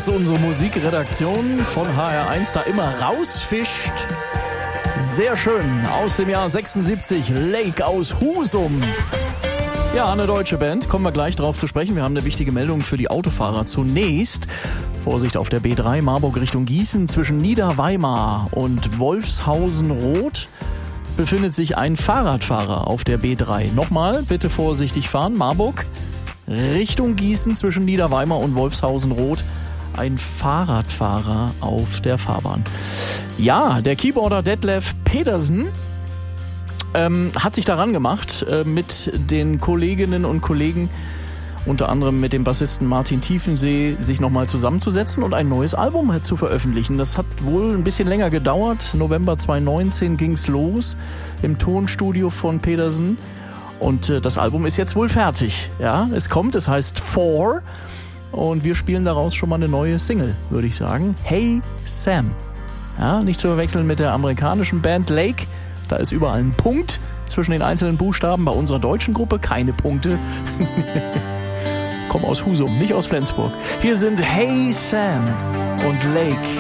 was unsere Musikredaktion von HR1 da immer rausfischt. Sehr schön, aus dem Jahr 76, Lake aus Husum. Ja, eine deutsche Band, kommen wir gleich drauf zu sprechen. Wir haben eine wichtige Meldung für die Autofahrer. Zunächst, Vorsicht auf der B3, Marburg Richtung Gießen, zwischen Niederweimar und Wolfshausen-Roth befindet sich ein Fahrradfahrer auf der B3. Nochmal, bitte vorsichtig fahren, Marburg Richtung Gießen zwischen Niederweimar und Wolfshausen-Roth. Ein Fahrradfahrer auf der Fahrbahn. Ja, der Keyboarder Detlef Pedersen hat sich daran gemacht, mit den Kolleginnen und Kollegen, unter anderem mit dem Bassisten Martin Tiefensee, sich nochmal zusammenzusetzen und ein neues Album zu veröffentlichen. Das hat wohl ein bisschen länger gedauert. November 2019 ging's los im Tonstudio von Pedersen. Und das Album ist jetzt wohl fertig. Ja, es kommt, es heißt Four. Und wir spielen daraus schon mal eine neue Single, würde ich sagen. Hey Sam. Ja, nicht zu verwechseln mit der amerikanischen Band Lake. Da ist überall ein Punkt zwischen den einzelnen Buchstaben. Bei unserer deutschen Gruppe keine Punkte. Komm aus Husum, nicht aus Flensburg. Hier sind Hey Sam und Lake.